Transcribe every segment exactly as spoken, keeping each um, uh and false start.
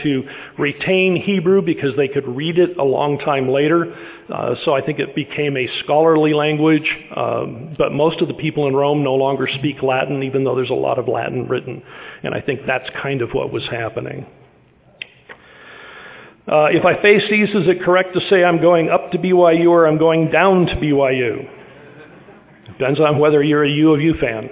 to retain Hebrew because they could read it a long time later. Uh, so I think it became a scholarly language. Um, but most of the people in Rome no longer speak Latin, even though there's a lot of Latin written. And I think that's kind of what was happening. Uh, if I face east, is it correct to say I'm going up to B Y U or I'm going down to B Y U? Depends on whether you're a U of U fan.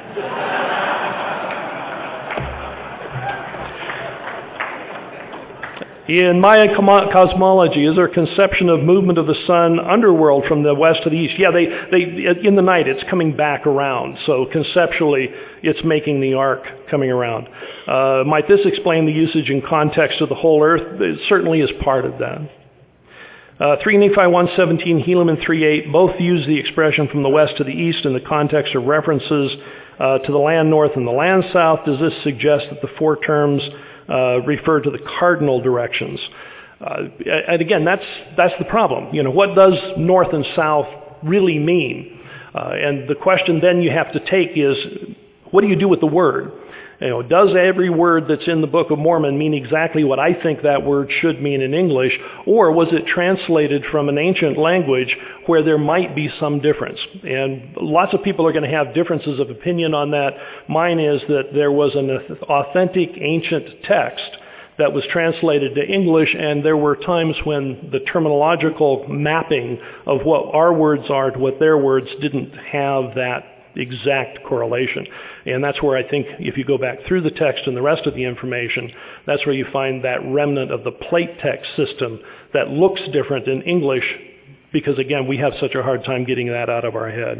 In Maya cosmology, is there a conception of movement of the sun underworld from the west to the east? Yeah, they, they in the night it's coming back around. So conceptually, it's making the arc coming around. Uh, might this explain the usage and context of the whole earth? It certainly is part of that. Uh, three Nephi one seventeen, Helaman three eight, both use the expression from the west to the east in the context of references uh, to the land north and the land south. Does this suggest that the four terms uh, refer to the cardinal directions? Uh, and again, that's that's the problem. You know, what does north and south really mean? Uh, and the question then you have to take is, what do you do with the word? You know, does every word that's in the Book of Mormon mean exactly what I think that word should mean in English, or was it translated from an ancient language where there might be some difference? And lots of people are going to have differences of opinion on that. Mine is that there was an authentic ancient text that was translated to English, and there were times when the terminological mapping of what our words are to what their words didn't have that exact correlation. And that's where I think if you go back through the text and the rest of the information, that's where you find that remnant of the plate text system that looks different in English because, again, we have such a hard time getting that out of our head.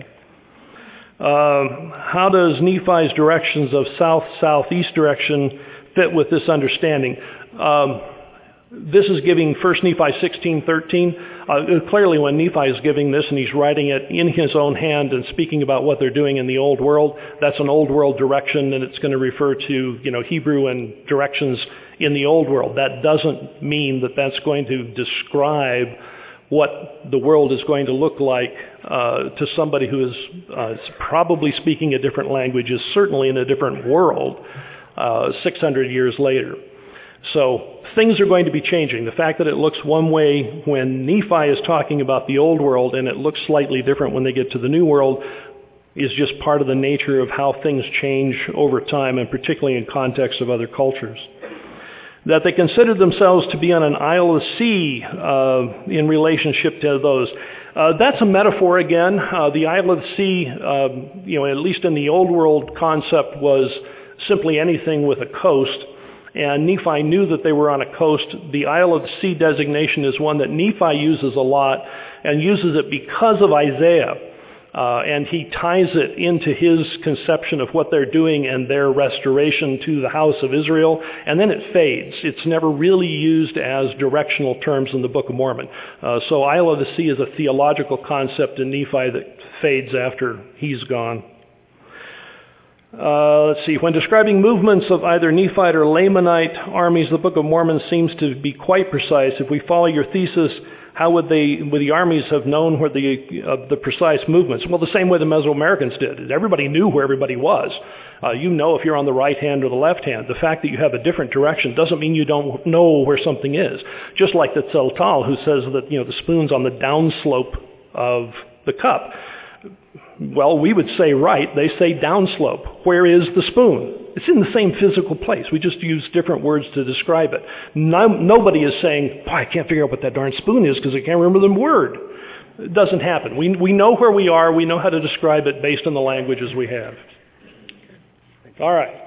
Uh, how does Nephi's directions of south-southeast direction fit with this understanding? Um, This is giving First Nephi sixteen thirteen. Uh, clearly when Nephi is giving this and he's writing it in his own hand and speaking about what they're doing in the old world, that's an old world direction, and it's going to refer to, you know, Hebrew and directions in the old world. That doesn't mean that that's going to describe what the world is going to look like uh, to somebody who is uh, probably speaking a different language, is certainly in a different world uh, six hundred years later. So things are going to be changing. The fact that it looks one way when Nephi is talking about the old world and it looks slightly different when they get to the new world is just part of the nature of how things change over time, and particularly in context of other cultures. That they considered themselves to be on an isle of the sea uh, in relationship to those. Uh, that's a metaphor again. Uh, the isle of the sea, uh, you know, at least in the old world concept, was simply anything with a coast. And Nephi knew that they were on a coast. The Isle of the Sea designation is one that Nephi uses a lot, and uses it because of Isaiah. Uh, and he ties it into his conception of what they're doing and their restoration to the house of Israel. And then it fades. It's never really used as directional terms in the Book of Mormon. Uh, so Isle of the Sea is a theological concept in Nephi that fades after he's gone. Uh, let's see, when describing movements of either Nephite or Lamanite armies, the Book of Mormon seems to be quite precise. If we follow your thesis, how would they, would the armies have known where the uh, the precise movements? Well, the same way the Mesoamericans did. Everybody knew where everybody was. Uh, you know if you're on the right hand or the left hand. The fact that you have a different direction doesn't mean you don't know where something is. Just like the Tzeltal, who says that, you know, the spoon's on the downslope of the cup. Well, we would say right, they say downslope. Where is the spoon? It's in the same physical place. We just use different words to describe it. No, nobody is saying, boy, I can't figure out what that darn spoon is because I can't remember the word. It doesn't happen. We, we know where we are. We know how to describe it based on the languages we have. All right.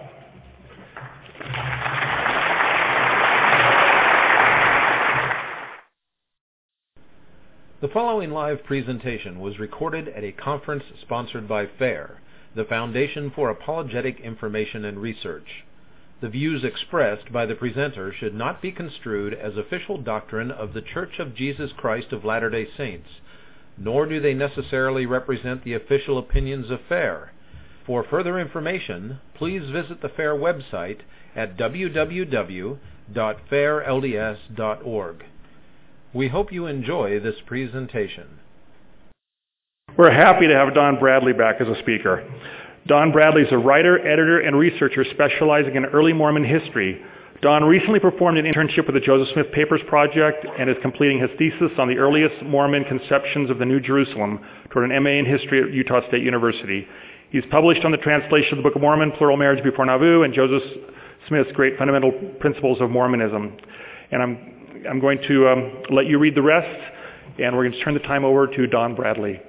The following live presentation was recorded at a conference sponsored by FAIR, the Foundation for Apologetic Information and Research. The views expressed by the presenter should not be construed as official doctrine of The Church of Jesus Christ of Latter-day Saints, nor do they necessarily represent the official opinions of FAIR. For further information, please visit the FAIR website at w w w dot fair l d s dot org. We hope you enjoy this presentation. We're happy to have Don Bradley back as a speaker. Don Bradley is a writer, editor, and researcher specializing in early Mormon history. Don recently performed an internship with the Joseph Smith Papers Project and is completing his thesis on the earliest Mormon conceptions of the New Jerusalem toward an M A in History at Utah State University. He's published on the translation of the Book of Mormon, Plural Marriage Before Nauvoo, and Joseph Smith's Great Fundamental Principles of Mormonism. And I'm, I'm going to um, let you read the rest, and we're going to turn the time over to Don Bradley.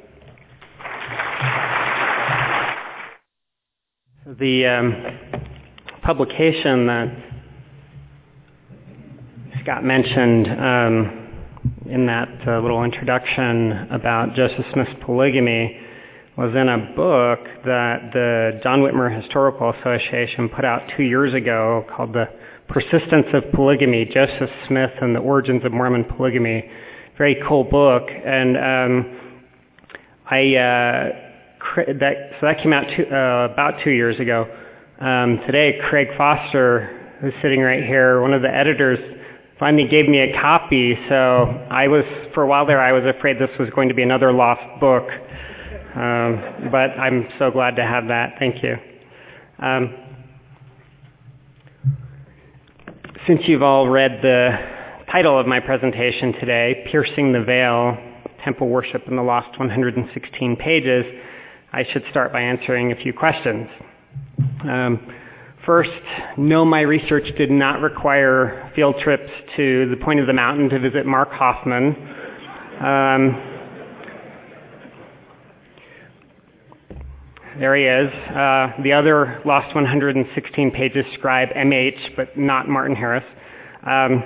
The um, publication that Scott mentioned um, in that uh, little introduction about Joseph Smith's polygamy was in a book that the John Whitmer Historical Association put out two years ago called The Persistence of Polygamy, Joseph Smith and the Origins of Mormon Polygamy. Very cool book. And um, I uh, that so that came out two, uh, about two years ago. Um, today, Craig Foster, who's sitting right here, one of the editors, finally gave me a copy. So I was, for a while there, I was afraid this was going to be another lost book. Um, but I'm so glad to have that. Thank you. Um, since you've all read the title of my presentation today, Piercing the Veil, Temple Worship in the Lost one hundred sixteen Pages, I should start by answering a few questions. Um, first, no, my research did not require field trips to the point of the mountain to visit Mark Hoffman. Um, There he is. Uh, the other Lost one hundred sixteen Pages scribe, M H, but not Martin Harris. Um,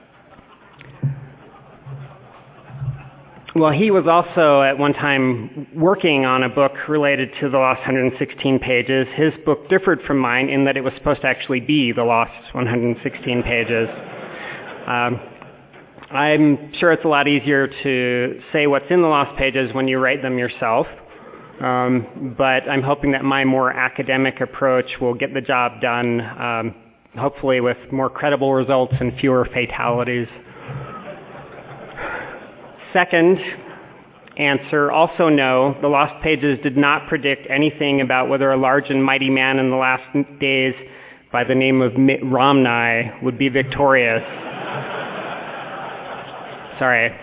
well, he was also at one time working on a book related to the Lost one hundred sixteen Pages. His book differed from mine in that it was supposed to actually be the Lost one hundred sixteen Pages. Um, I'm sure it's a lot easier to say what's in the Lost Pages when you write them yourself. Um, but I'm hoping that my more academic approach will get the job done, um, hopefully with more credible results and fewer fatalities. Second answer, also no, the Lost Pages did not predict anything about whether a large and mighty man in the last days by the name of Mitt Romney would be victorious. Sorry.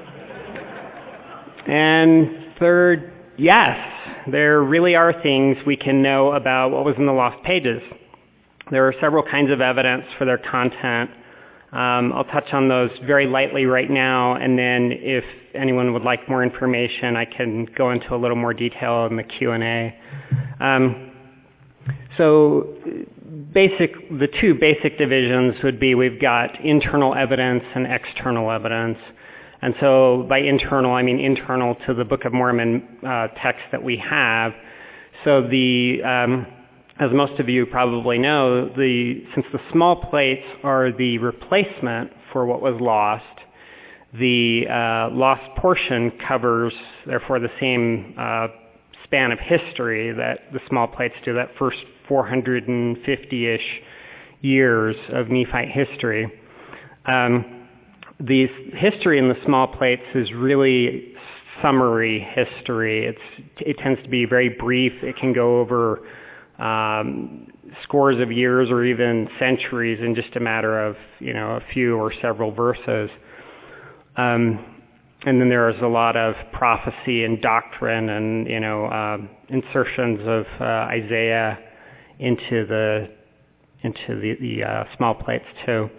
And third, yes, there really are things we can know about what was in the Lost Pages. There are several kinds of evidence for their content. Um, I'll touch on those very lightly right now, and then if anyone would like more information, I can go into a little more detail in the Q and A. Um, so basic, the two basic divisions would be we've got internal evidence and external evidence. And so by internal, I mean internal to the Book of Mormon uh, text that we have. So the, um, as most of you probably know, the, since the small plates are the replacement for what was lost, the uh, lost portion covers, therefore, the same uh, span of history that the small plates do, that first four hundred fifty-ish years of Nephite history. Um, The history in the small plates is really summary history. It's, it tends to be very brief. It can go over um, scores of years or even centuries in just a matter of, you know, a few or several verses. Um, and then there is a lot of prophecy and doctrine and, you know, uh, insertions of uh, Isaiah into the into the, the uh, small plates too.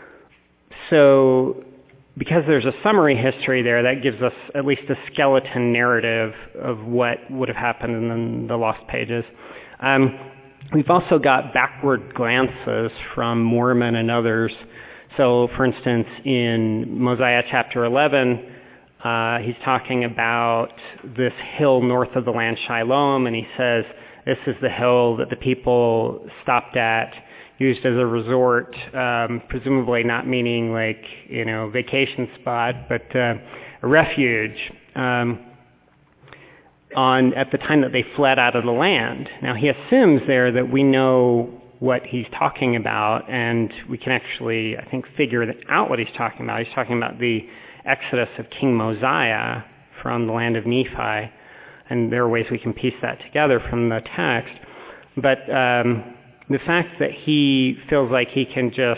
So because there's a summary history there, that gives us at least a skeleton narrative of what would have happened in the Lost Pages. Um, we've also got backward glances from Mormon and others. So, for instance, in Mosiah chapter eleven, uh, he's talking about this hill north of the land Shiloh, and he says, this is the hill that the people stopped at, used as a resort, um, presumably not meaning like, you know, vacation spot, but uh, a refuge um, on at the time that they fled out of the land. Now, he assumes there that we know what he's talking about, and we can actually, I think, figure out what he's talking about. He's talking about the exodus of King Mosiah from the land of Nephi, and there are ways we can piece that together from the text. But um, the fact that he feels like he can just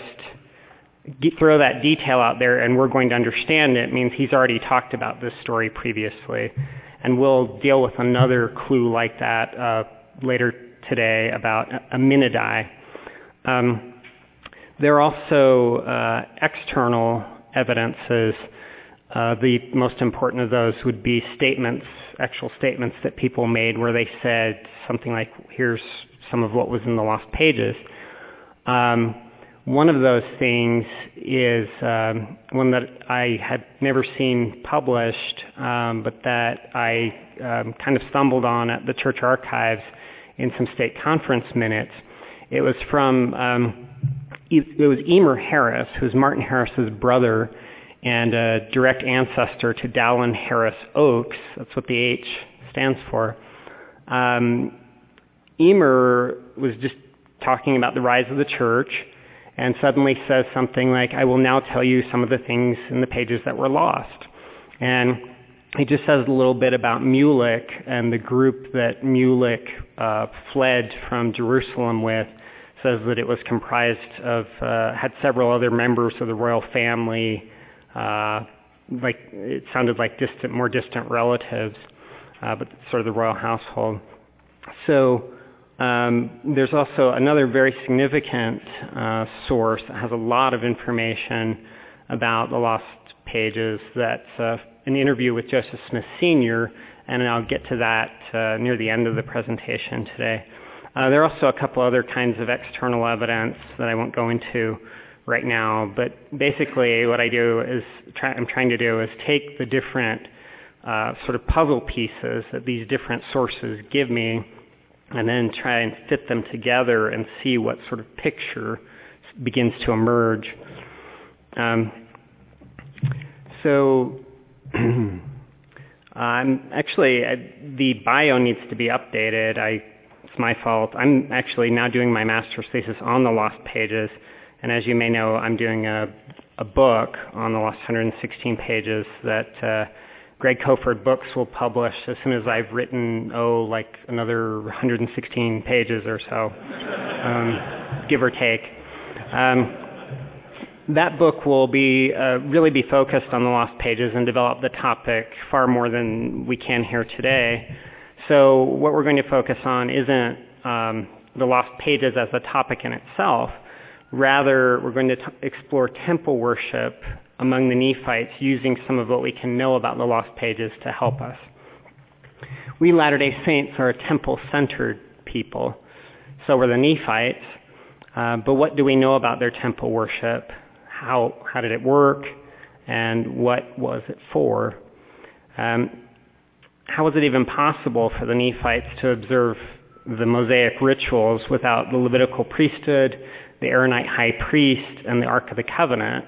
get, throw that detail out there and we're going to understand it means he's already talked about this story previously. And we'll deal with another clue like that uh, later today about Aminadi. Um, there are also uh, external evidences. Uh, the most important of those would be statements, actual statements that people made where they said something like, here's some of what was in the lost pages. Um, one of those things is um, one that I had never seen published, um, but that I um, kind of stumbled on at the church archives in some state conference minutes. It was from, um, it was Emer Harris, who's Martin Harris's brother and a direct ancestor to Dallin Harris Oaks. That's what the H stands for. Um, Emer was just talking about the rise of the church and suddenly says something like, I will now tell you some of the things in the pages that were lost. And he just says a little bit about Mulek and the group that Mulek uh, fled from Jerusalem with. Says that it was comprised of, uh, had several other members of the royal family, uh, like it sounded like distant, more distant relatives, uh, but sort of the royal household. So um, there's also another very significant uh, source that has a lot of information about the lost pages. That's uh, an interview with Joseph Smith Senior, and I'll get to that uh, near the end of the presentation today. Uh, there are also a couple other kinds of external evidence that I won't go into right now, but basically what I do is, try, I'm trying to do is take the different uh, sort of puzzle pieces that these different sources give me and then try and fit them together and see what sort of picture begins to emerge. Um, so I'm actually, I, the bio needs to be updated. I It's my fault. I'm actually now doing my master's thesis on the lost pages, and as you may know, I'm doing a, a book on the lost one hundred sixteen pages that uh, Greg Koford Books will publish as soon as I've written, oh, like another one hundred sixteen pages or so, um, give or take. Um, that book will be uh, really be focused on the lost pages and develop the topic far more than we can here today. So what we're going to focus on isn't um, the lost pages as a topic in itself. Rather, we're going to t- explore temple worship among the Nephites using some of what we can know about the lost pages to help us. We Latter-day Saints are a temple-centered people. So we're the Nephites. Uh, but what do we know about their temple worship? How, how did it work? And what was it for? Um, How was it even possible for the Nephites to observe the Mosaic rituals without the Levitical priesthood, the Aaronite high priest, and the Ark of the Covenant?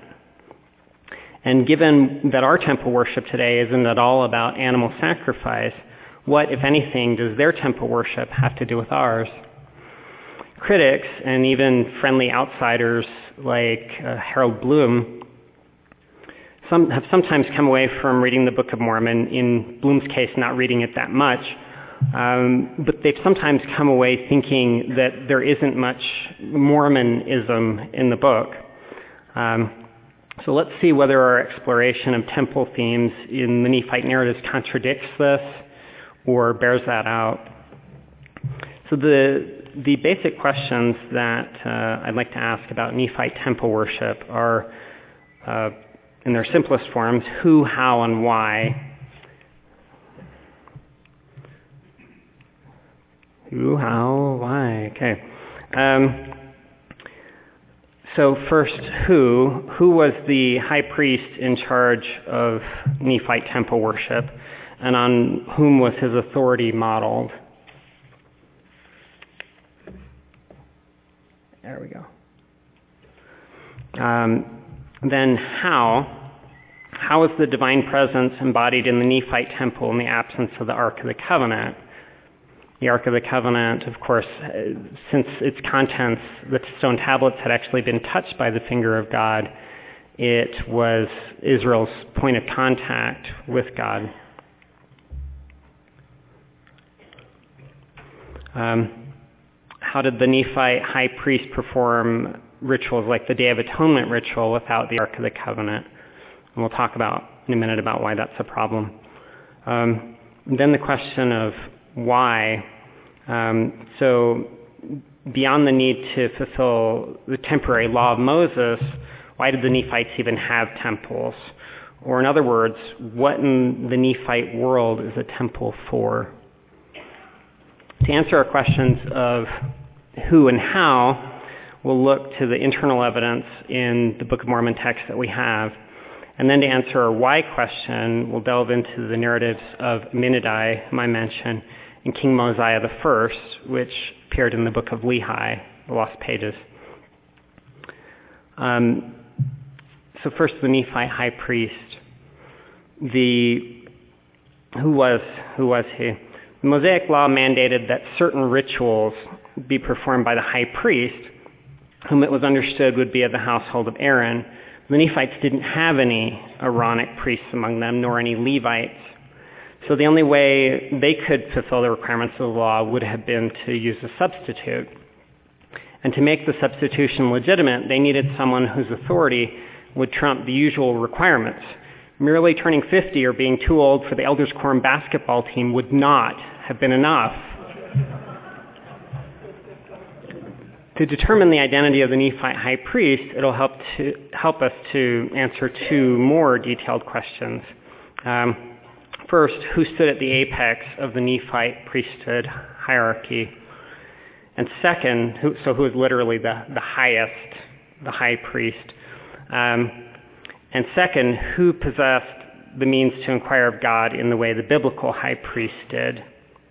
And given that our temple worship today isn't at all about animal sacrifice, what, if anything, does their temple worship have to do with ours? Critics, and even friendly outsiders like uh, Harold Bloom, Some have sometimes come away from reading the Book of Mormon, in Bloom's case not reading it that much, um, but they've sometimes come away thinking that there isn't much Mormonism in the book. Um, so let's see whether our exploration of temple themes in the Nephite narratives contradicts this or bears that out. So the the basic questions that uh, I'd like to ask about Nephite temple worship are uh, in their simplest forms, who, how, and why. Who, how, why. Okay. Um, so first, who? Who was the high priest in charge of Nephite temple worship, and on whom was his authority modeled? There we go. Um, Then how? How is the divine presence embodied in the Nephite temple in the absence of the Ark of the Covenant? The Ark of the Covenant, of course, since its contents, the stone tablets, had actually been touched by the finger of God, it was Israel's point of contact with God. Um, how did the Nephite high priest perform rituals like the Day of Atonement ritual without the Ark of the Covenant? And we'll talk about in a minute about why that's a problem. Um, then the question of why. Um, so beyond the need to fulfill the temporary law of Moses, why did the Nephites even have temples? Or in other words, what in the Nephite world is a temple for? To answer our questions of who and how, we'll look to the internal evidence in the Book of Mormon text that we have. And then to answer our why question, we'll delve into the narratives of Aminadi, whom I mentioned, and King Mosiah the First, which appeared in the Book of Lehi, the Lost Pages. Um, so first, the Nephite high priest. The who was who was he? The Mosaic law mandated that certain rituals be performed by the high priest, whom it was understood would be of the household of Aaron. The Nephites didn't have any Aaronic priests among them, nor any Levites. So the only way they could fulfill the requirements of the law would have been to use a substitute. And to make the substitution legitimate, they needed someone whose authority would trump the usual requirements. Merely turning fifty or being too old for the Elders Quorum basketball team would not have been enough. To determine the identity of the Nephite high priest, it'll help to help us to answer two more detailed questions. Um, first, who stood at the apex of the Nephite priesthood hierarchy? And second, who, so who is literally the, the highest, the high priest? Um, and second, who possessed the means to inquire of God in the way the biblical high priest did?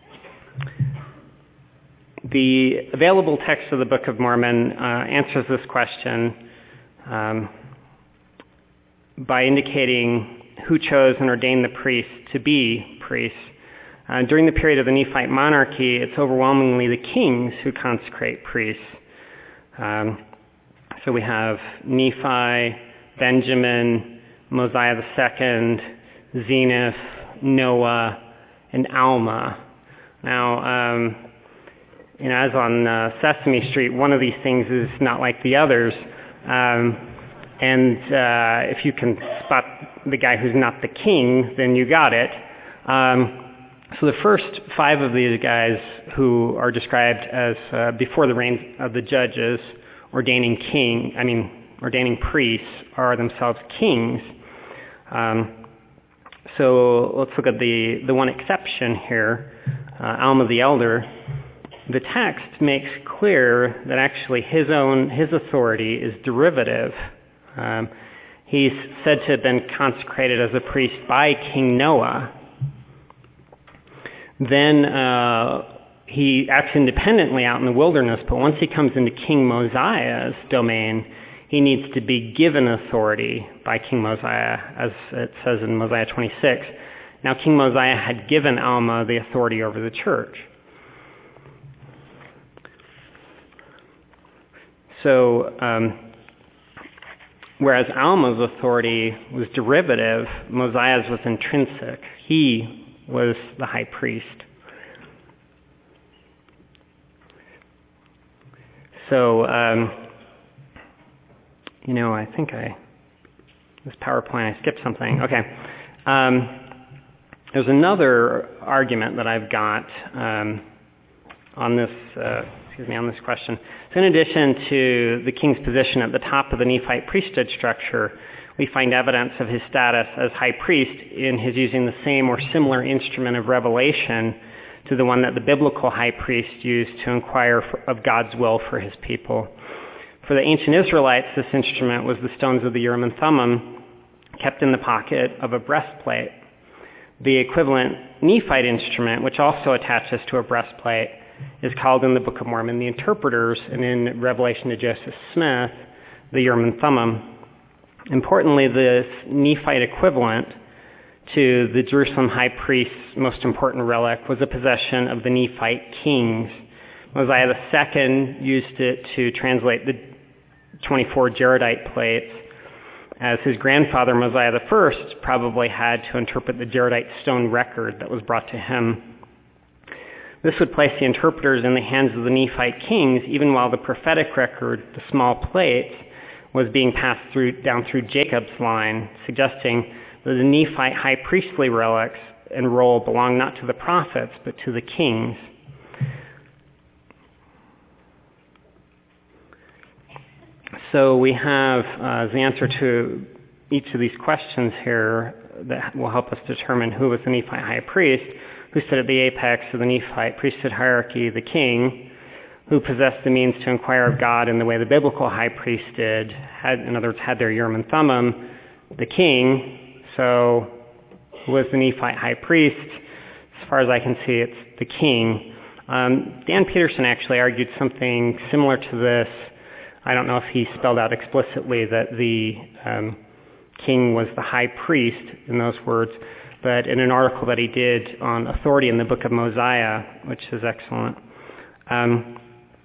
The available text of the Book of Mormon uh, answers this question um, by indicating who chose and ordained the priests to be priests. Uh, during the period of the Nephite monarchy, it's overwhelmingly the kings who consecrate priests. Um, so we have Nephi, Benjamin, Mosiah the Second, Zeniff, Noah, and Alma. Now, um, you know, as on uh, Sesame Street, one of these things is not like the others. Um, and uh, if you can spot the guy who's not the king, then you got it. Um, so the first five of these guys who are described as uh, before the reign of the judges, ordaining king, I mean, ordaining priests, are themselves kings. Um, so let's look at the, the one exception here, uh, Alma the Elder. The text makes clear that actually his own, his authority is derivative. Um, he's said to have been consecrated as a priest by King Noah. Then uh, he acts independently out in the wilderness, but once he comes into King Mosiah's domain, he needs to be given authority by King Mosiah, as it says in Mosiah twenty-six. Now, King Mosiah had given Alma the authority over the church. So, um, whereas Alma's authority was derivative, Mosiah's was intrinsic. He was the high priest. So, um, you know, I think I, this PowerPoint, I skipped something. Okay. Um, there's another argument that I've got um, on this, uh, excuse me, on this question. So in addition to the king's position at the top of the Nephite priesthood structure, we find evidence of his status as high priest in his using the same or similar instrument of revelation to the one that the biblical high priest used to inquire for, of God's will for his people. For the ancient Israelites, this instrument was the stones of the Urim and Thummim kept in the pocket of a breastplate. The equivalent Nephite instrument, which also attaches to a breastplate, is called in the Book of Mormon the Interpreters, and in Revelation to Joseph Smith, the Urim and Thummim. Importantly, this Nephite equivalent to the Jerusalem high priest's most important relic was a possession of the Nephite kings. Mosiah the Second used it to translate the twenty-four Jaredite plates, as his grandfather Mosiah the First probably had to interpret the Jaredite stone record that was brought to him. This would place the interpreters in the hands of the Nephite kings, even while the prophetic record, the small plate, was being passed through down through Jacob's line, suggesting that the Nephite high priestly relics and role belonged not to the prophets, but to the kings. So we have uh, the answer to each of these questions here that will help us determine who was the Nephite high priest, who stood at the apex of the Nephite priesthood hierarchy, the king, who possessed the means to inquire of God in the way the biblical high priest did, had, in other words, had their Urim and Thummim, the king. So who was the Nephite high priest? As far as I can see, it's the king. Um, Dan Peterson actually argued something similar to this. I don't know if he spelled out explicitly that the um, king was the high priest in those words, but in an article that he did on authority in the book of Mosiah, which is excellent. Um,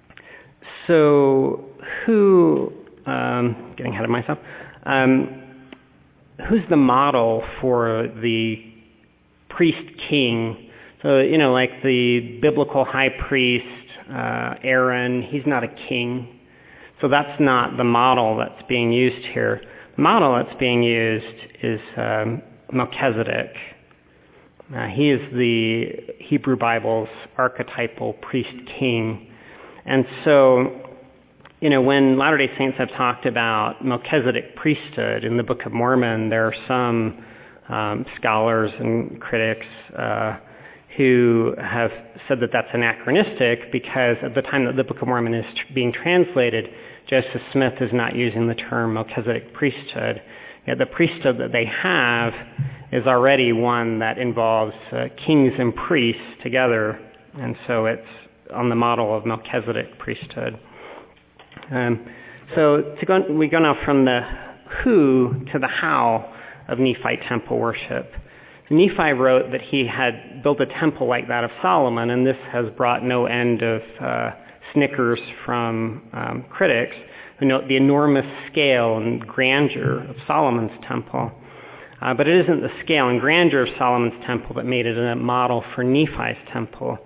so who, um, getting ahead of myself, um, who's the model for the priest king? So, you know, like the biblical high priest, uh, Aaron, he's not a king. So that's not the model that's being used here. The model that's being used is um, Melchizedek. Uh, he is the Hebrew Bible's archetypal priest king. And so, you know, when Latter-day Saints have talked about Melchizedek priesthood in the Book of Mormon, there are some um, scholars and critics uh, who have said that that's anachronistic because at the time that the Book of Mormon is tr- being translated, Joseph Smith is not using the term Melchizedek priesthood. Yet the priesthood that they have is already one that involves uh, kings and priests together, and so it's on the model of Melchizedek priesthood. Um, so to go, we go now from the who to the how of Nephite temple worship. Nephi wrote that he had built a temple like that of Solomon, and this has brought no end of uh, snickers from um, critics who note the enormous scale and grandeur of Solomon's temple. Uh, but it isn't the scale and grandeur of Solomon's temple that made it a model for Nephi's temple.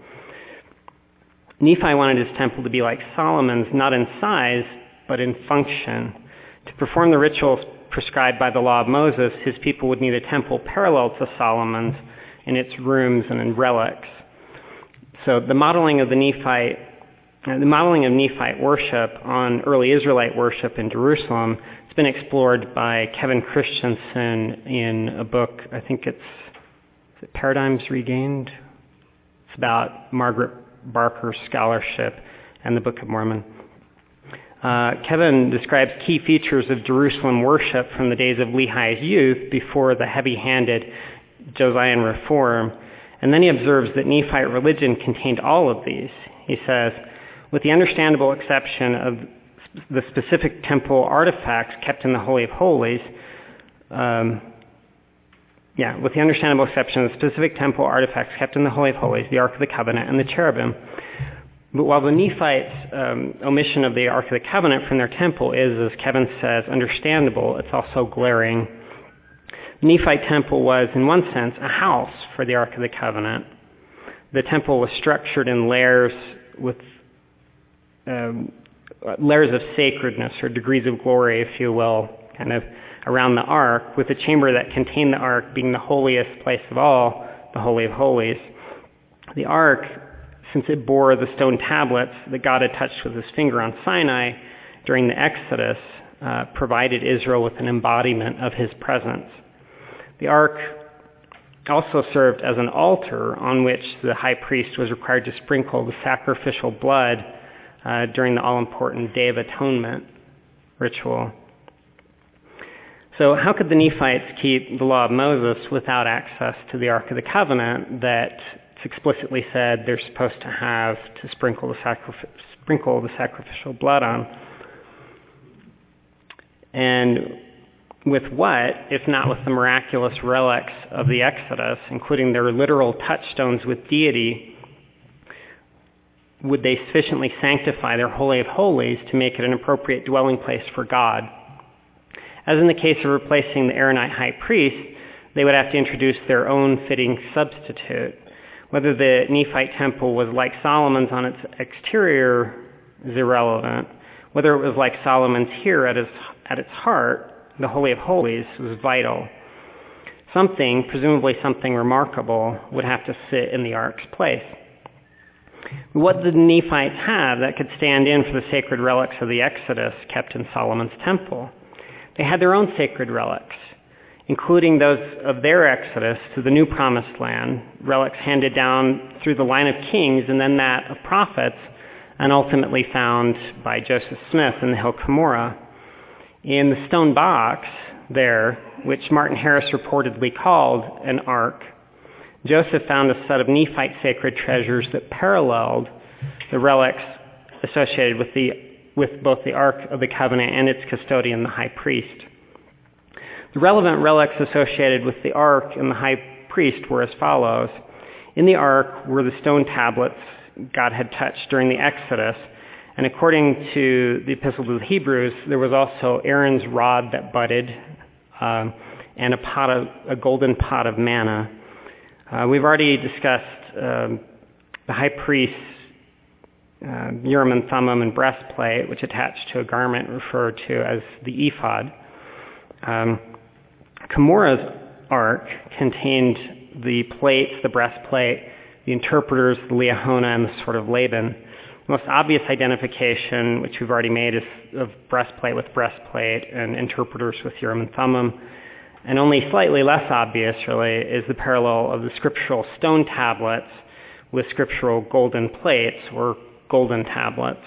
Nephi wanted his temple to be like Solomon's, not in size, but in function. To perform the rituals prescribed by the law of Moses, his people would need a temple parallel to Solomon's in its rooms and in relics. So the modeling of the Nephite, uh, the modeling of Nephite worship on early Israelite worship in Jerusalem has been explored by Kevin Christensen in a book, I think it's is it Paradigms Regained? It's about Margaret Barker's scholarship and the Book of Mormon. Uh, Kevin describes key features of Jerusalem worship from the days of Lehi's youth before the heavy-handed Josian reform, and then he observes that Nephite religion contained all of these. He says, with the understandable exception of the specific temple artifacts kept in the Holy of Holies, um, yeah, with the understandable exception of the specific temple artifacts kept in the Holy of Holies, the Ark of the Covenant, and the cherubim. But while the Nephites' um, omission of the Ark of the Covenant from their temple is, as Kevin says, understandable, it's also glaring. The Nephite temple was, in one sense, a house for the Ark of the Covenant. The temple was structured in layers with um, layers of sacredness or degrees of glory, if you will, kind of around the Ark, with the chamber that contained the Ark being the holiest place of all, the Holy of Holies. The Ark, since it bore the stone tablets that God had touched with his finger on Sinai during the Exodus, uh, provided Israel with an embodiment of his presence. The Ark also served as an altar on which the high priest was required to sprinkle the sacrificial blood uh, during the all-important Day of Atonement ritual. So how could the Nephites keep the law of Moses without access to the Ark of the Covenant that it's explicitly said they're supposed to have to sprinkle the, sacrif- sprinkle the sacrificial blood on? And with what, if not with the miraculous relics of the Exodus, including their literal touchstones with deity, would they sufficiently sanctify their Holy of Holies to make it an appropriate dwelling place for God? As in the case of replacing the Aaronite high priest, they would have to introduce their own fitting substitute. Whether the Nephite temple was like Solomon's on its exterior is irrelevant. Whether it was like Solomon's here at, his, at its heart, the Holy of Holies, was vital. Something, presumably something remarkable, would have to sit in the ark's place. What did the Nephites have that could stand in for the sacred relics of the Exodus kept in Solomon's temple? They had their own sacred relics, including those of their exodus to the new promised land, relics handed down through the line of kings and then that of prophets, and ultimately found by Joseph Smith in the Hill Cumorah. In the stone box there, which Martin Harris reportedly called an ark, Joseph found a set of Nephite sacred treasures that paralleled the relics associated with, the, with both the Ark of the Covenant and its custodian, the high priest. The relevant relics associated with the Ark and the high priest were as follows. In the Ark were the stone tablets God had touched during the Exodus, and according to the Epistle to the Hebrews, there was also Aaron's rod that budded um, and a, pot of, a golden pot of manna. Uh, we've already discussed um, the high priest's uh, Urim and Thummim and breastplate, which attached to a garment referred to as the ephod. Um, Cumorah's ark contained the plates, the breastplate, the interpreters, the liahona, and the sword of Laban. The most obvious identification, which we've already made, is of breastplate with breastplate and interpreters with Urim and Thummim. And only slightly less obvious, really, is the parallel of the scriptural stone tablets with scriptural golden plates or golden tablets.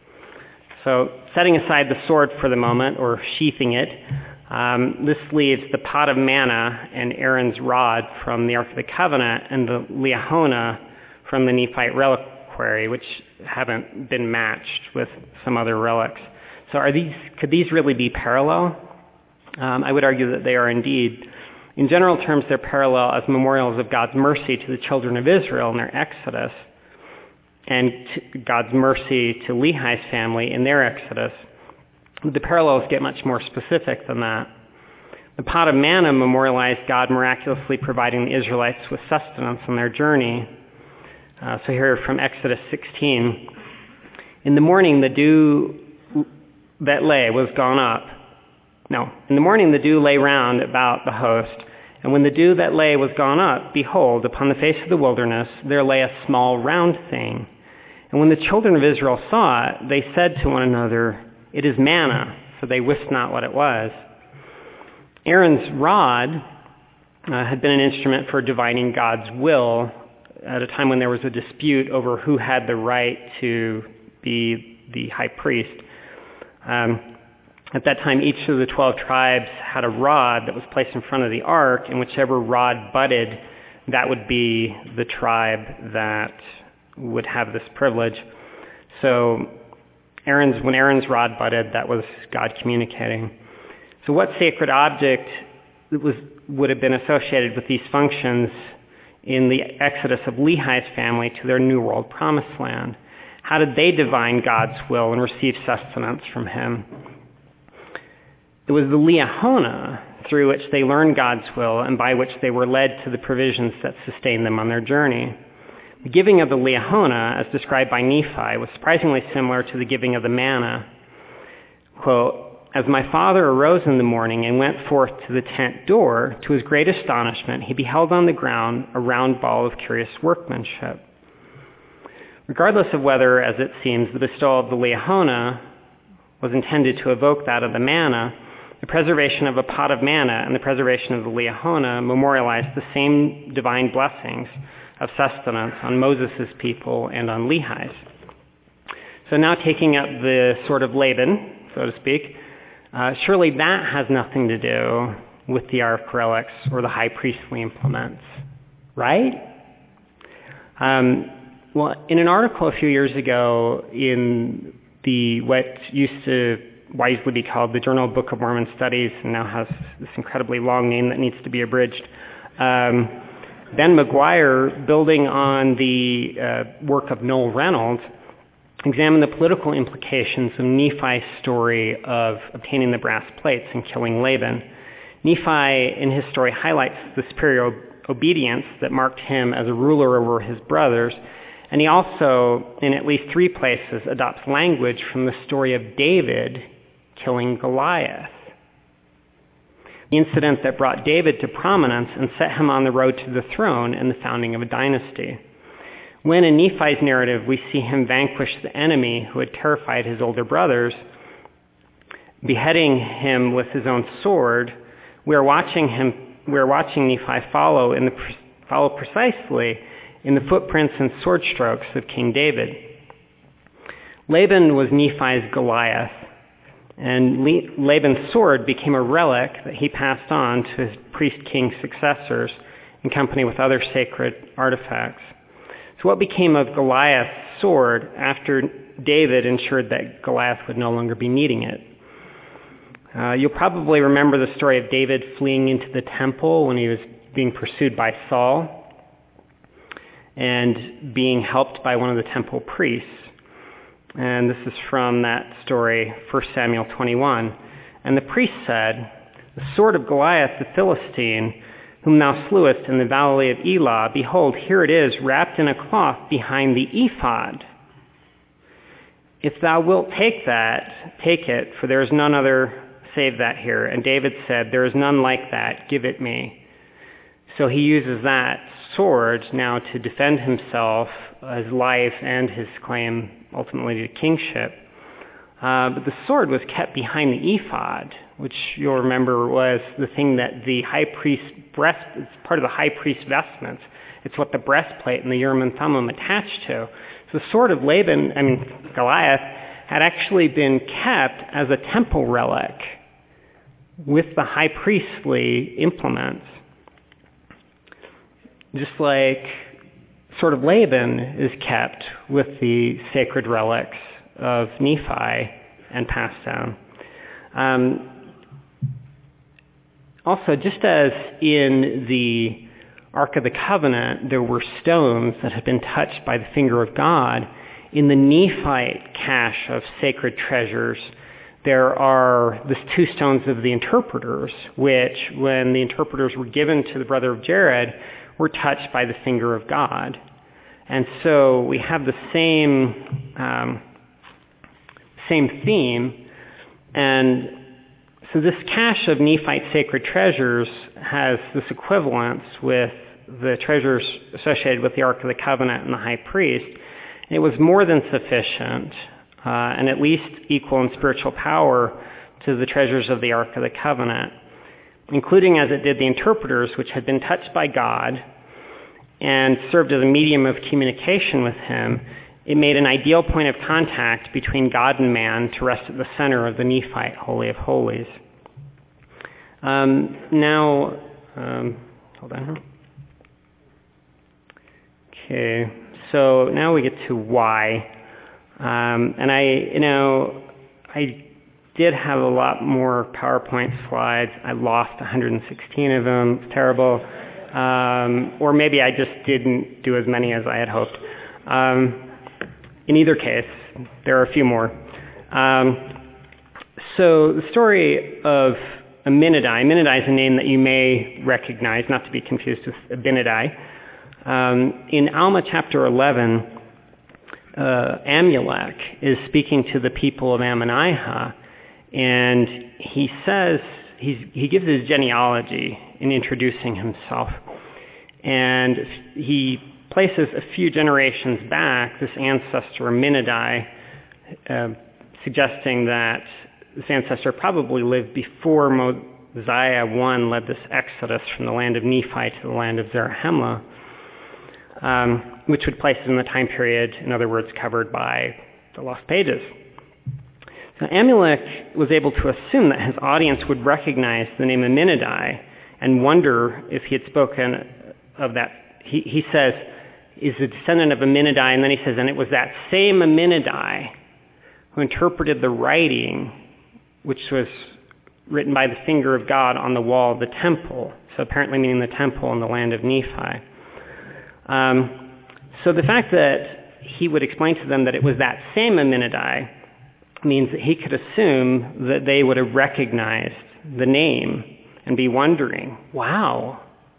So setting aside the sword for the moment, or sheathing it, um, this leaves the pot of manna and Aaron's rod from the Ark of the Covenant and the liahona from the Nephite reliquary, which haven't been matched with some other relics. So are these, could these really be parallel? Um, I would argue that they are indeed. In general terms, they're parallel as memorials of God's mercy to the children of Israel in their exodus, and to God's mercy to Lehi's family in their exodus. The parallels get much more specific than that. The pot of manna memorialized God miraculously providing the Israelites with sustenance on their journey. Uh, so here from Exodus sixteen. In the morning the dew that lay was gone up. No, in the morning the dew lay round about the host, and when the dew that lay was gone up, behold, upon the face of the wilderness there lay a small round thing. And when the children of Israel saw it, they said to one another, "It is manna," for they wist not what it was. Aaron's rod uh, had been an instrument for divining God's will at a time when there was a dispute over who had the right to be the high priest. Um, At that time, each of the twelve tribes had a rod that was placed in front of the ark, and whichever rod budded, that would be the tribe that would have this privilege. So Aaron's, when Aaron's rod budded, that was God communicating. So what sacred object was, would have been associated with these functions in the exodus of Lehi's family to their New World Promised Land? How did they divine God's will and receive sustenance from him? It was the liahona through which they learned God's will and by which they were led to the provisions that sustained them on their journey. The giving of the liahona, as described by Nephi, was surprisingly similar to the giving of the manna. Quote, "As my father arose in the morning and went forth to the tent door, to his great astonishment, he beheld on the ground a round ball of curious workmanship." Regardless of whether, as it seems, the bestowal of the liahona was intended to evoke that of the manna, the preservation of a pot of manna and the preservation of the liahona memorialized the same divine blessings of sustenance on Moses' people and on Lehi's. So now taking up the sword of Laban, so to speak, uh, surely that has nothing to do with the ark relics or the high priestly implements, right? Um, well, in an article a few years ago in the what used to wisely be called the Journal Book of Mormon Studies, and now has this incredibly long name that needs to be abridged. Um, Ben McGuire, building on the uh, work of Noel Reynolds, examined the political implications of Nephi's story of obtaining the brass plates and killing Laban. Nephi, in his story, highlights the superior obedience that marked him as a ruler over his brothers. And he also, in at least three places, adopts language from the story of David killing Goliath, the incident that brought David to prominence and set him on the road to the throne and the founding of a dynasty. When in Nephi's narrative we see him vanquish the enemy who had terrified his older brothers, beheading him with his own sword, we are watching him. We are watching Nephi follow in the follow precisely in the footprints and sword strokes of King David. Laban was Nephi's Goliath, and Laban's sword became a relic that he passed on to his priest-king successors in company with other sacred artifacts. So what became of Goliath's sword after David ensured that Goliath would no longer be needing it? Uh, you'll probably remember the story of David fleeing into the temple when he was being pursued by Saul and being helped by one of the temple priests. And this is from that story, First Samuel twenty-one. And the priest said, "The sword of Goliath the Philistine, whom thou slewest in the valley of Elah, behold, here it is, wrapped in a cloth behind the ephod. If thou wilt take that, take it, for there is none other save that here." And David said, "There is none like that, give it me." So he uses that sword now to defend himself, his life, and his claim ultimately to kingship. Uh, but the sword was kept behind the ephod, which you'll remember was the thing that the high priest breast, it's part of the high priest's vestments. It's what the breastplate and the Urim and Thummim attached to. So the sword of Laban, I mean Goliath, had actually been kept as a temple relic with the high priestly implements. Just like sword of Laban is kept with the sacred relics of Nephi and passed down. Um, also, just as in the Ark of the Covenant, there were stones that had been touched by the finger of God, in the Nephite cache of sacred treasures, there are the two stones of the interpreters, which, when the interpreters were given to the brother of Jared, were touched by the finger of God. And so we have the same um, same theme. And so this cache of Nephite sacred treasures has this equivalence with the treasures associated with the Ark of the Covenant and the high priest. It was more than sufficient, uh, and at least equal in spiritual power to the treasures of the Ark of the Covenant, including as it did the interpreters, which had been touched by God and served as a medium of communication with him. It made an ideal point of contact between God and man to rest at the center of the Nephite Holy of Holies. Um, now, um, hold on. Okay, so now we get to why. Um, and I, you know, I did have a lot more PowerPoint slides. I lost one hundred sixteen of them. It's terrible. Um, or maybe I just didn't do as many as I had hoped. Um, in either case, there are a few more. Um, so the story of Aminadai. Aminadai is a name that you may recognize, not to be confused with Abinadi. Um, in Alma chapter eleven, uh, Amulek is speaking to the people of Ammonihah, and he says, he's, he gives his genealogy in introducing himself. And he places a few generations back this ancestor Aminadai, uh, suggesting that this ancestor probably lived before Mosiah the First led this exodus from the land of Nephi to the land of Zarahemla, um, which would place it in the time period, in other words, covered by the lost pages. So Amulek was able to assume that his audience would recognize the name Aminadai and wonder if he had spoken of that. He, he says, is a descendant of Aminadai, and then he says, and it was that same Aminadai who interpreted the writing, which was written by the finger of God on the wall of the temple, so apparently meaning the temple in the land of Nephi. Um, so the fact that he would explain to them that it was that same Aminadai means that he could assume that they would have recognized the name and be wondering, wow,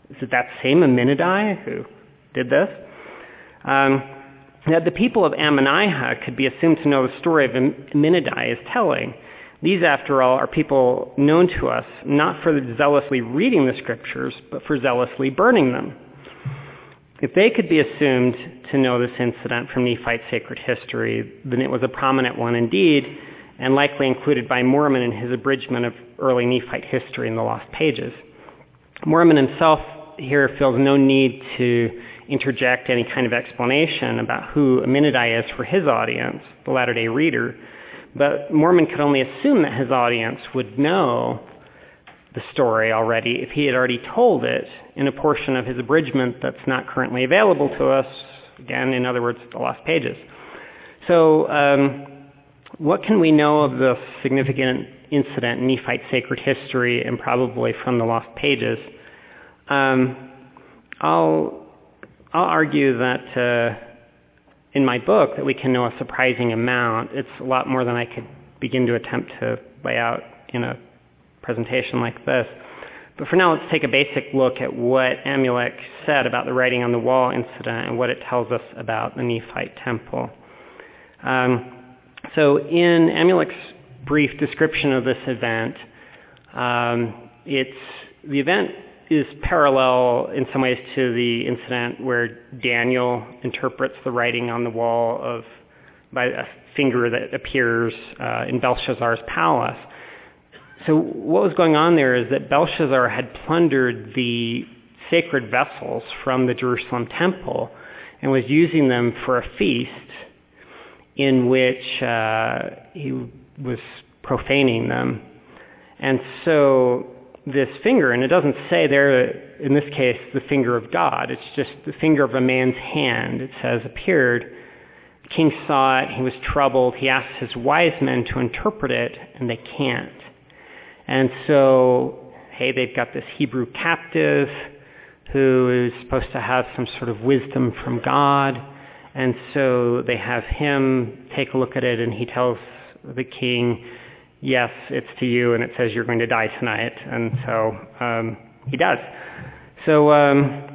Is it that same Amenadi who did this? Um, that the people of Ammonihah could be assumed to know the story of Amenadi is telling. These, after all, are people known to us not for zealously reading the scriptures, but for zealously burning them. If they could be assumed to know this incident from Nephite sacred history, then it was a prominent one indeed, and likely included by Mormon in his abridgment of early Nephite history in the Lost Pages. Mormon himself here feels no need to interject any kind of explanation about who Amenadi is for his audience, the Latter-day Reader, but Mormon could only assume that his audience would know the story already if he had already told it in a portion of his abridgment that's not currently available to us, again, in other words, the Lost Pages. So um, what can we know of this significant incident in Nephite sacred history and probably from the Lost Pages? Um, I'll, I'll argue that uh, in my book that we can know a surprising amount. It's a lot more than I could begin to attempt to lay out in a presentation like this. But for now, let's take a basic look at what Amulek said about the writing on the wall incident and what it tells us about the Nephite temple. Um, so in Amulek's brief description of this event, um, it's the event is parallel in some ways to the incident where Daniel interprets the writing on the wall of by a finger that appears uh, in Belshazzar's palace. So what was going on there is that Belshazzar had plundered the sacred vessels from the Jerusalem temple and was using them for a feast in which uh, he was profaning them. And so this finger, and it doesn't say there, in this case, the finger of God. It's just the finger of a man's hand, it says, appeared. The king saw it. He was troubled. He asked his wise men to interpret it, and they can't. And so, hey, they've got this Hebrew captive who is supposed to have some sort of wisdom from God. And so they have him take a look at it, and he tells the king, yes, it's to you, and it says you're going to die tonight. And so um, he does. So um,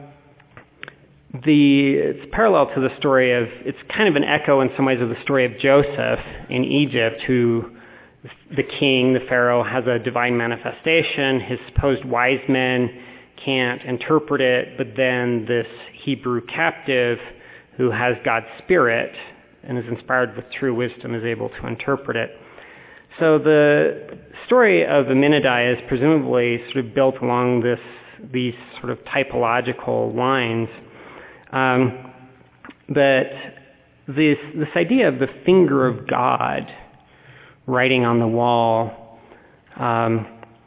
the it's parallel to the story of, it's kind of an echo in some ways of the story of Joseph in Egypt, who the king, the Pharaoh, has a divine manifestation. His supposed wise men can't interpret it, but then this Hebrew captive who has God's Spirit and is inspired with true wisdom is able to interpret it. So the story of Amenadi is presumably sort of built along this, these sort of typological lines. Um, but this, this idea of the finger of God writing on the wall, um,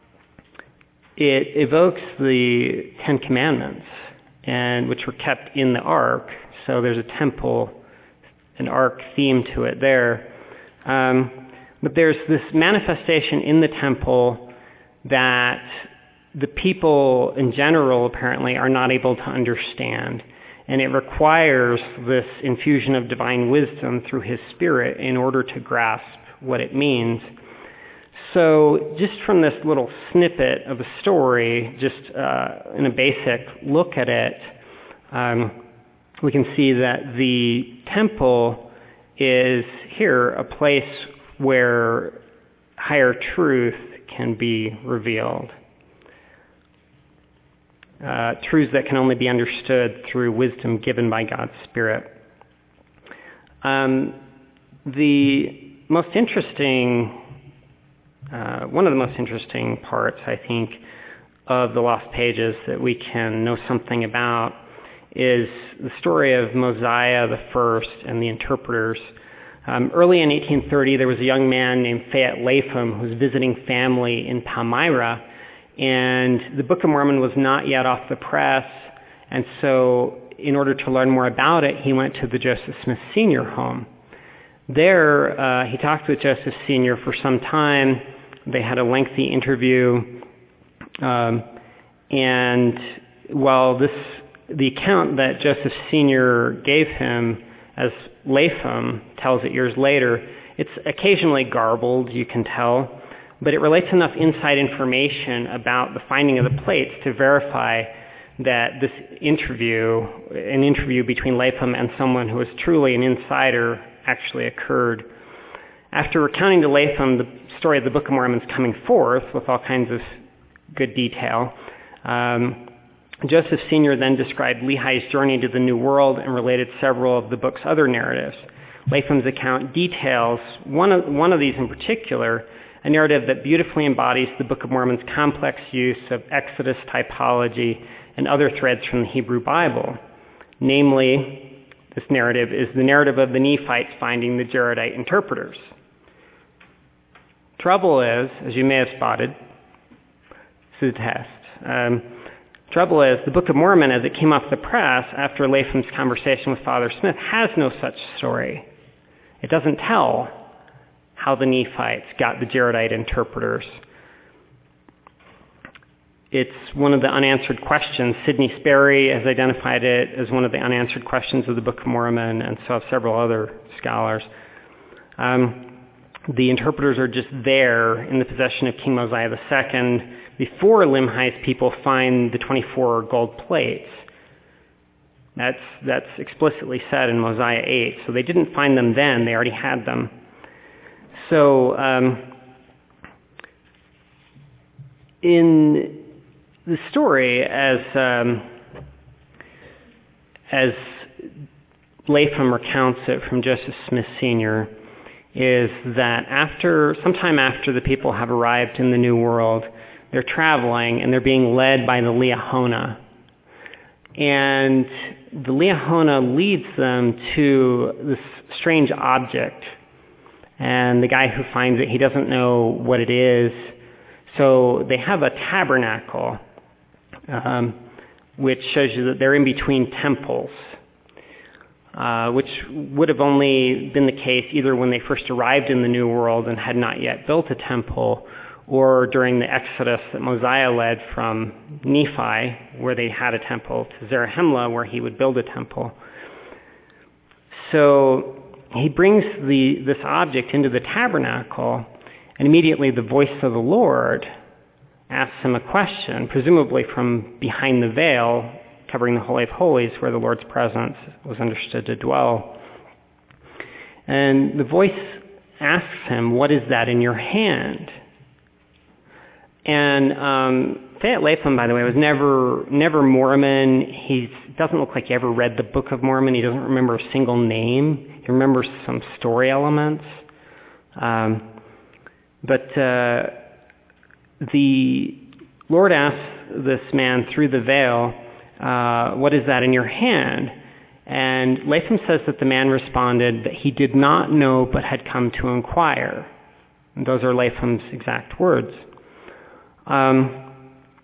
it evokes the Ten Commandments, and which were kept in the Ark. So there's a temple, an Ark theme to it there. Um, But there's this manifestation in the temple that the people in general apparently are not able to understand. And it requires this infusion of divine wisdom through his Spirit in order to grasp what it means. So just from this little snippet of a story, just uh, in a basic look at it, um, we can see that the temple is here a place where higher truth can be revealed. Uh, truths that can only be understood through wisdom given by God's Spirit. Um, the most interesting, uh, one of the most interesting parts, I think, of the Lost Pages that we can know something about is the story of Mosiah the First and the interpreters. Um, early in eighteen thirty, there was a young man named Fayette Lapham who was visiting family in Palmyra, and the Book of Mormon was not yet off the press, and so in order to learn more about it, he went to the Joseph Smith Senior home. There, uh, he talked with Joseph Senior for some time. They had a lengthy interview, um, and while this, the account that Joseph Senior gave him as Lapham tells it years later, it's occasionally garbled, you can tell, but it relates enough inside information about the finding of the plates to verify that this interview, an interview between Latham and someone who was truly an insider, actually occurred. After recounting to Latham the story of the Book of Mormon coming forth with all kinds of good detail, um, Joseph Senior then described Lehi's journey to the New World and related several of the book's other narratives. Latham's account details one of, one of these in particular, a narrative that beautifully embodies the Book of Mormon's complex use of Exodus typology and other threads from the Hebrew Bible. Namely, this narrative is the narrative of the Nephites finding the Jaredite interpreters. Trouble is, as you may have spotted, this is a test. Um, trouble is, the Book of Mormon, as it came off the press after Latham's conversation with Father Smith, has no such story. It doesn't tell how the Nephites got the Jaredite interpreters. It's one of the unanswered questions. Sidney Sperry has identified it as one of the unanswered questions of the Book of Mormon, and so have several other scholars. Um, the interpreters are just there in the possession of King Mosiah the Second before Limhi's people find the twenty-four gold plates. That's, that's explicitly said in Mosiah eight. So they didn't find them then. They already had them. So um, in the story, as um, as Latham recounts it from Joseph Smith Senior, is that after sometime after the people have arrived in the New World, they're traveling and they're being led by the Liahona. And the Liahona leads them to this strange object. And the guy who finds it, he doesn't know what it is. So they have a tabernacle, um, which shows you that they're in between temples, uh, which would have only been the case either when they first arrived in the New World and had not yet built a temple, or during the exodus that Mosiah led from Nephi, where they had a temple, to Zarahemla, where he would build a temple. So he brings the, this object into the tabernacle, and immediately the voice of the Lord asks him a question, presumably from behind the veil, covering the Holy of Holies, where the Lord's presence was understood to dwell. And the voice asks him, "What is that in your hand?" And um, Fayette Latham, by the way, was never never Mormon. He doesn't look like he ever read the Book of Mormon. He doesn't remember a single name. He remembers some story elements. Um, but uh, the Lord asked this man through the veil, uh, "What is that in your hand?" And Latham says that the man responded that he did not know but had come to inquire. And those are Latham's exact words. Um,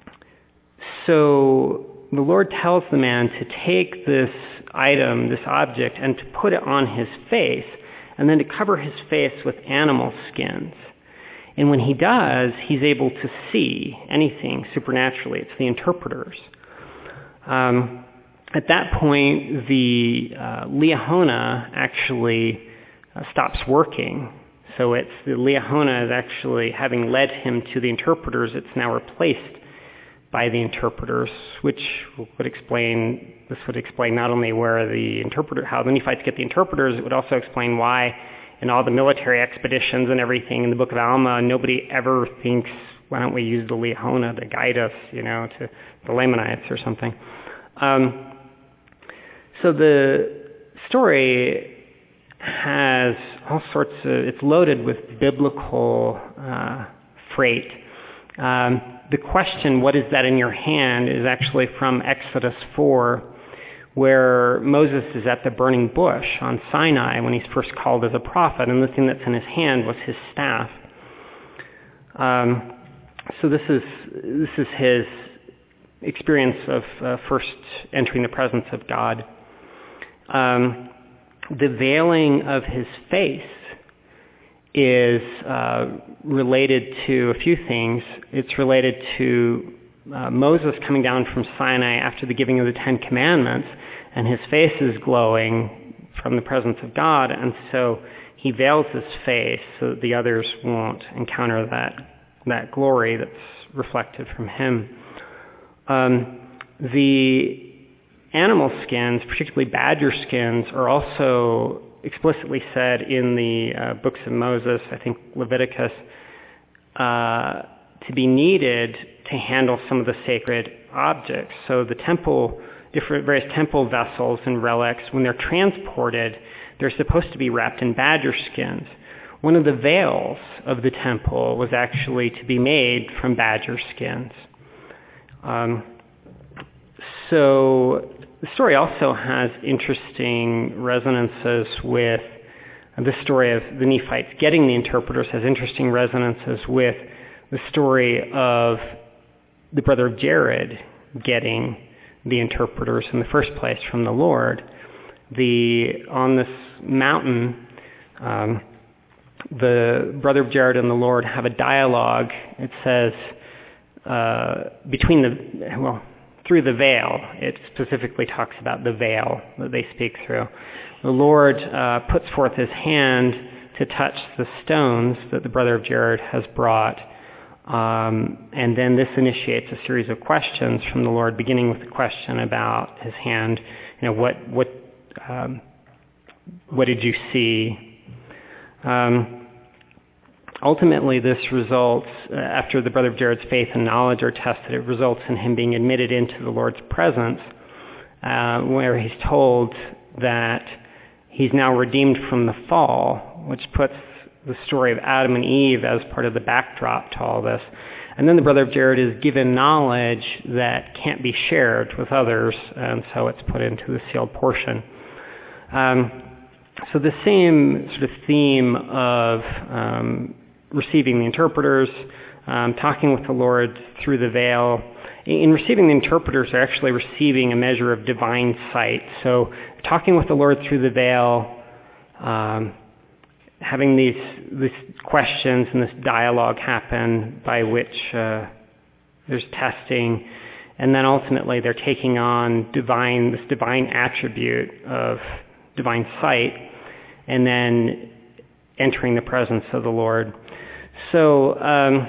so the Lord tells the man to take this item, this object, and to put it on his face, and then to cover his face with animal skins. And when he does, he's able to see anything supernaturally. It's the interpreters. Um, at that point, the uh, Liahona actually uh, stops working. So it's the Liahona is actually, having led him to the interpreters, it's now replaced by the interpreters, which would explain, this would explain not only where the interpreter, how the Nephites get the interpreters, it would also explain why in all the military expeditions and everything in the Book of Alma, nobody ever thinks, why don't we use the Liahona to guide us, you know, to the Lamanites or something. Um, so the story has all sorts of, it's loaded with biblical uh, freight. Um, the question, "What is that in your hand?" is actually from Exodus four, where Moses is at the burning bush on Sinai when he's first called as a prophet, and the thing that's in his hand was his staff. Um, so this is this is his experience of uh, first entering the presence of God. Um, the veiling of his face is uh, related to a few things. It's related to uh, Moses coming down from Sinai after the giving of the Ten Commandments, and his face is glowing from the presence of God, and so he veils his face so that the others won't encounter that that glory that's reflected from him. Um, the animal skins, particularly badger skins, are also explicitly said in the uh, books of Moses, I think Leviticus, uh, to be needed to handle some of the sacred objects. So the temple, different various temple vessels and relics, when they're transported, they're supposed to be wrapped in badger skins. One of the veils of the temple was actually to be made from badger skins. Um, so the story also has interesting resonances with the story of the Nephites getting the interpreters, has interesting resonances with the story of the brother of Jared getting the interpreters in the first place from the Lord. The on this mountain, um, the brother of Jared and the Lord have a dialogue. It says uh, between the well through the veil. It specifically talks about the veil that they speak through. The Lord uh, puts forth his hand to touch the stones that the brother of Jared has brought. Um, and then this initiates a series of questions from the Lord, beginning with the question about his hand. You know, what what um, what did you see? Um, ultimately, this results, uh, after the brother of Jared's faith and knowledge are tested, it results in him being admitted into the Lord's presence, uh, where he's told that he's now redeemed from the fall, which puts the story of Adam and Eve as part of the backdrop to all this. And then the brother of Jared is given knowledge that can't be shared with others, and so it's put into the sealed portion. Um, so the same sort of theme of um, receiving the interpreters, um, talking with the Lord through the veil. In receiving the interpreters, they're actually receiving a measure of divine sight. So talking with the Lord through the veil, um, having these, these questions and this dialogue happen by which uh, there's testing, and then ultimately they're taking on divine, this divine attribute of divine sight, and then entering the presence of the Lord. So um,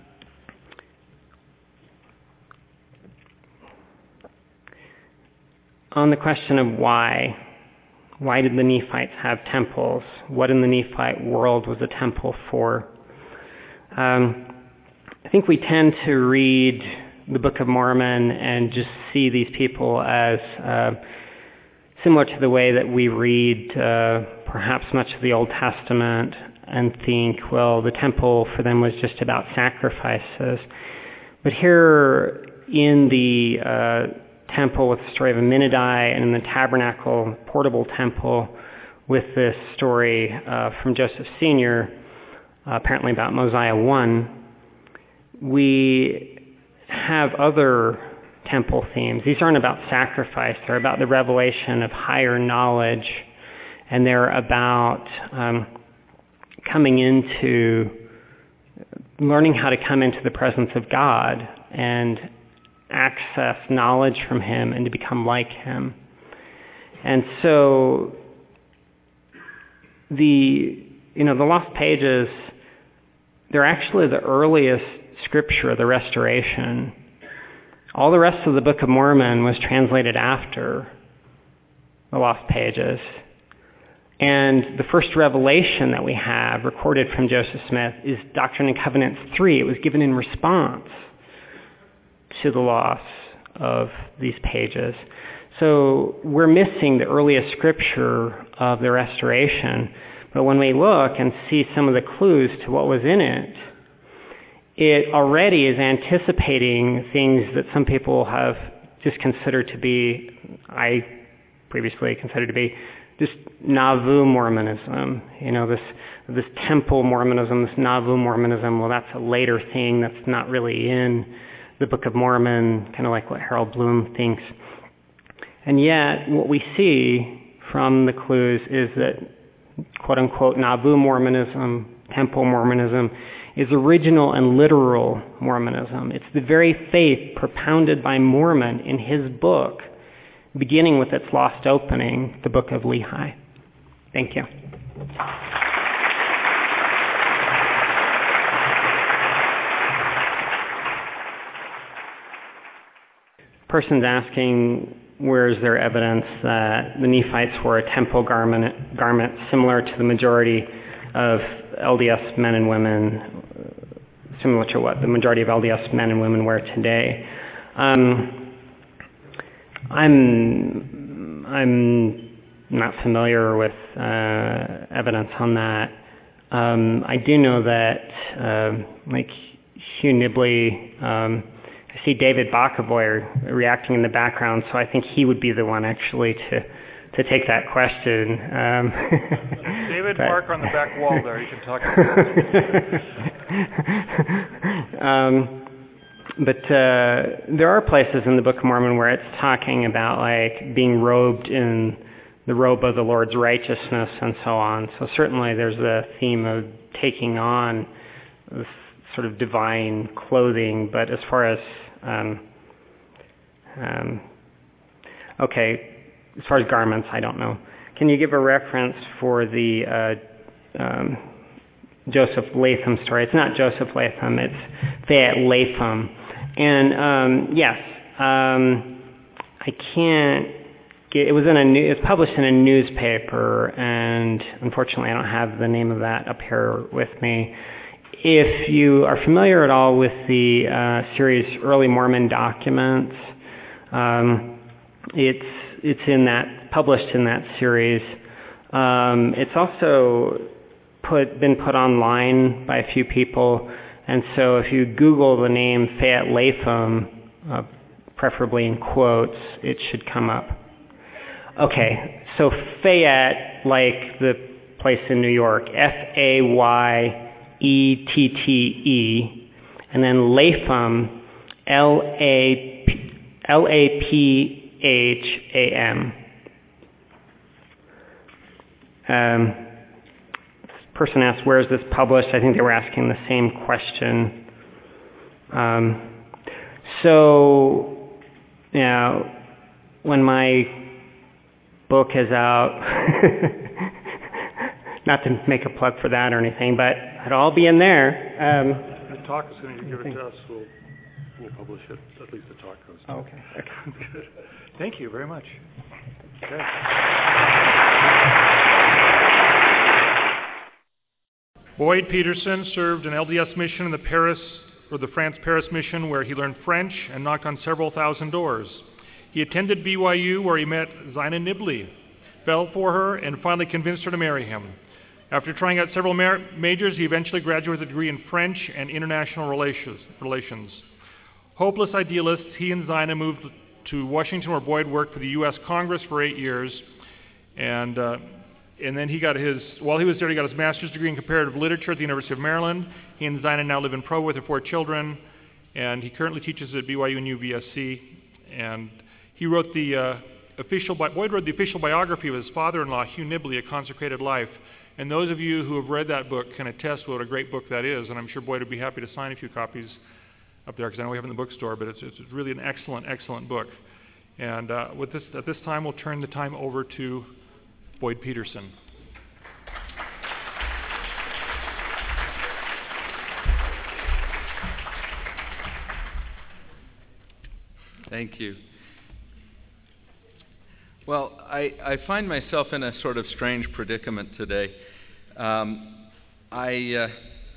on the question of why, why did the Nephites have temples? What in the Nephite world was a temple for? Um, I think we tend to read the Book of Mormon and just see these people as uh, similar to the way that we read uh, perhaps much of the Old Testament and think, well, the temple for them was just about sacrifices. But here in the uh, temple with the story of Aminadi, and in the tabernacle, portable temple, with this story uh, from Joseph Senior, uh, apparently about Mosiah one, we have other temple themes. These aren't about sacrifice. They're about the revelation of higher knowledge, and they're about um, coming into, learning how to come into the presence of God and access knowledge from him and to become like him. And so the, you know, the Lost Pages, they're actually the earliest scripture of the Restoration. All the rest of the Book of Mormon was translated after the Lost Pages. And the first revelation that we have recorded from Joseph Smith is Doctrine and Covenants three. It was given in response to the loss of these pages. So we're missing the earliest scripture of the Restoration, but when we look and see some of the clues to what was in it, it already is anticipating things that some people have just considered to be, I previously considered to be, just Nauvoo Mormonism, you know, this this temple Mormonism, this Nauvoo Mormonism. Well, that's a later thing that's not really in the Book of Mormon, kind of like what Harold Bloom thinks. And yet, what we see from the clues is that, quote-unquote, Nauvoo Mormonism, temple Mormonism, is original and literal Mormonism. It's the very faith propounded by Mormon in his book, beginning with its lost opening, the Book of Lehi. Thank you. person's asking, where is there evidence that the Nephites wore a temple garment, garment similar to the majority of L D S men and women, similar to what the majority of L D S men and women wear today? Um, I'm I'm not familiar with uh, evidence on that. Um, I do know that, uh, like Hugh Nibley, um, I see David Bockavoy reacting in the background, so I think he would be the one actually to to take that question. Um, David, but, mark on the back wall there. You can talk about um, but uh, there are places in the Book of Mormon where it's talking about like being robed in the robe of the Lord's righteousness and so on. So certainly there's a theme of taking on this sort of divine clothing, but as far as um, um, okay, as far as garments, I don't know. Can you give a reference for the uh, um, Joseph Latham story? It's not Joseph Latham, it's Fayette Latham. And um, yes, um, I can't get, it was in a new, it was published in a newspaper, and unfortunately I don't have the name of that up here with me. If you are familiar at all with the uh, series Early Mormon Documents, um, it's it's in that published in that series. Um, it's also put been put online by a few people, and so if you Google the name Fayette Latham, uh, preferably in quotes, it should come up. Okay, so Fayette, like the place in New York, F A Y E T T E, and then Latham, L A P H A M. Um, this person asked, where is this published? I think they were asking the same question. Um, so, you know, when my book is out, not to make a plug for that or anything, but it'll all be in there. Um, the talk is going to give it to us. We'll, we'll publish it, at least the talk goes. Oh, okay. okay. Good. Thank you very much. Okay. Boyd Peterson served an L D S mission in the Paris, or the France-Paris mission, where he learned French and knocked on several thousand doors. He attended B Y U, where he met Zina Nibley, fell for her, and finally convinced her to marry him. After trying out several mar- majors, he eventually graduated with a degree in French and international relations. Hopeless idealists, he and Zina moved to Washington, where Boyd worked for the U S Congress for eight years, and uh, and then he got his, while he was there, he got his master's degree in comparative literature at the University of Maryland. He and Zina now live in Provo with their four children, and he currently teaches at B Y U and U V S C. And he wrote the uh, official, bi- Boyd wrote the official biography of his father-in-law, Hugh Nibley, A Consecrated Life. And those of you who have read that book can attest what a great book that is, and I'm sure Boyd would be happy to sign a few copies up there, because I know we have it in the bookstore, but it's, it's really an excellent, excellent book. And uh, with this, at this time, we'll turn the time over to Boyd Peterson. Thank you. Well, I, I find myself in a sort of strange predicament today. Um, I, uh,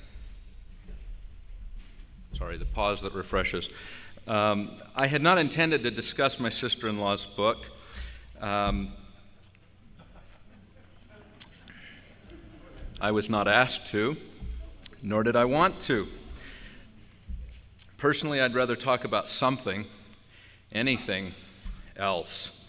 sorry, the pause that refreshes. Um, I had not intended to discuss my sister-in-law's book. Um, I was not asked to, nor did I want to. Personally, I'd rather talk about something, anything else.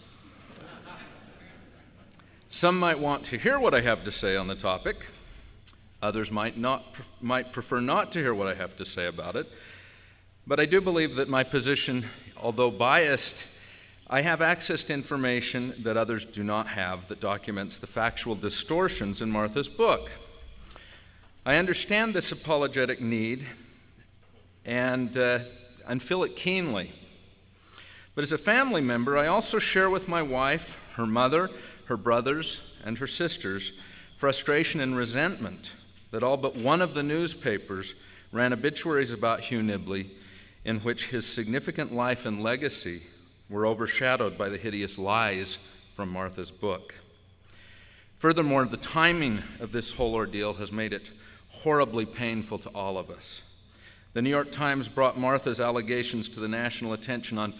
Some might want to hear what I have to say on the topic. Others might not, might prefer not to hear what I have to say about it. But I do believe that my position, although biased, I have access to information that others do not have that documents the factual distortions in Martha's book. I understand this apologetic need and, uh, and feel it keenly. But as a family member, I also share with my wife, her mother, her brothers, and her sisters frustration and resentment that all but one of the newspapers ran obituaries about Hugh Nibley in which his significant life and legacy were overshadowed by the hideous lies from Martha's book. Furthermore, the timing of this whole ordeal has made it horribly painful to all of us. The New York Times brought Martha's allegations to the national attention on